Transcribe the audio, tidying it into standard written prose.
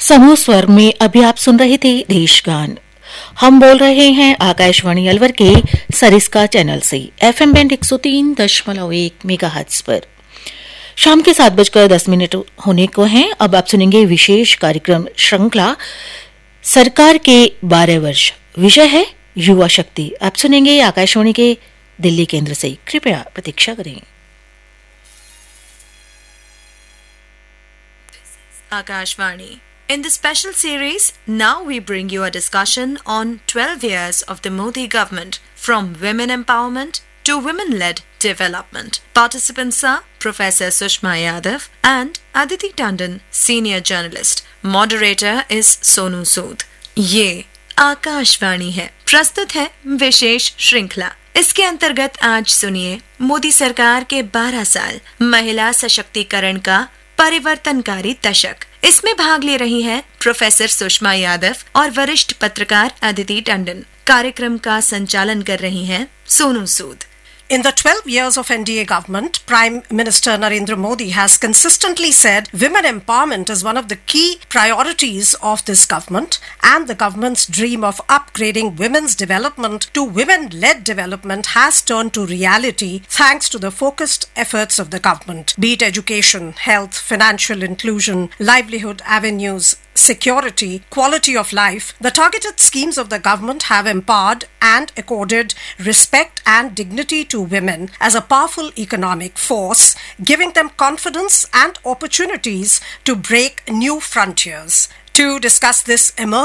समूह स्वर में अभी आप सुन रहे थे देशगान। हम बोल रहे हैं आकाशवाणी अलवर के सरिस्का चैनल से एफएम बैंड 103.1 मेगाहर्ट्ज पर। शाम के 7:10 होने को हैं। अब आप सुनेंगे विशेष कार्यक्रम श्रृंखला सरकार के 12 वर्ष। विषय है युवा शक्ति। आप सुनेंगे आकाशवाणी के दिल्ली केंद्र से। कृपया प्रतीक्षा करें। Akashvani. In the special series, now we bring you a discussion on 12 years of the Modi government, from women empowerment to women-led development. Participants are Professor Sushma Yadav and Aditi Tandon, senior journalist. Moderator is Sonu Sood. ये आकाशवाणी है। प्रस्तुत है विशेष श्रृंखला। इसके अंतर्गत आज सुनिए मोदी सरकार के 12 साल महिला सशक्तिकरण का परिवर्तनकारी दशक। इसमें भाग ले रही हैं प्रोफेसर सुषमा यादव और वरिष्ठ पत्रकार अदिति टंडन। कार्यक्रम का संचालन कर रही हैं Sonu Sood. In the 12 years of NDA government, Prime Minister Narendra Modi has consistently said women empowerment is one of the key priorities of this government, and the government's dream of upgrading women's development to women-led development has turned to reality thanks to the focused efforts of the government, be it education, health, financial inclusion, livelihood avenues, security, quality of life. The targeted schemes of the government have empowered and accorded respect and dignity to women as a powerful economic force, giving them confidence and opportunities to break new frontiers. To discuss this emerging